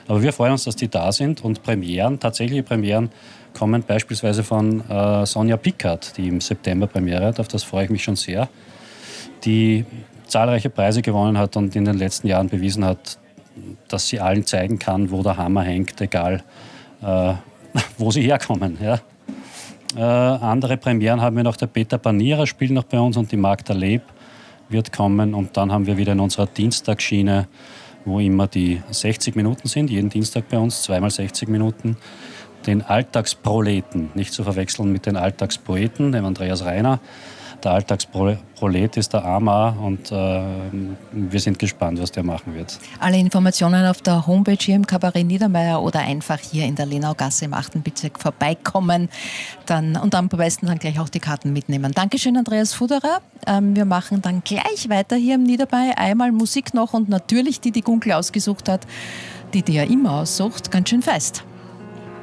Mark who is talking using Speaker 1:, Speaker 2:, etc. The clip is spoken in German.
Speaker 1: Aber wir freuen uns, dass die da sind und tatsächliche Premieren kommen beispielsweise von Sonja Pickard, die im September Premiere hat. Auf das freue ich mich schon sehr. Die zahlreiche Preise gewonnen hat und in den letzten Jahren bewiesen hat, dass sie allen zeigen kann, wo der Hammer hängt, egal wo sie herkommen. Ja. Andere Premieren haben wir noch. Der Peter Banierer spielt noch bei uns und die Magda Leb wird kommen. Und dann haben wir wieder in unserer Dienstagsschiene, wo immer die 60 Minuten sind, jeden Dienstag bei uns, zweimal 60 Minuten, den Alltagsproleten, nicht zu verwechseln mit den Alltagspoeten, dem Andreas Reiner. Der Alltagsprolet ist der Amar und wir sind gespannt, was der machen wird.
Speaker 2: Alle Informationen auf der Homepage hier im Kabarett Niedermeyer oder einfach hier in der Lenaugasse im 8. Bezirk vorbeikommen und am besten dann gleich auch die Karten mitnehmen. Dankeschön, Andreas Fuderer. Wir machen dann gleich weiter hier im Niedermeyer. Einmal Musik noch und natürlich die Gunkel ausgesucht hat, die ja immer aussucht, ganz schön fest.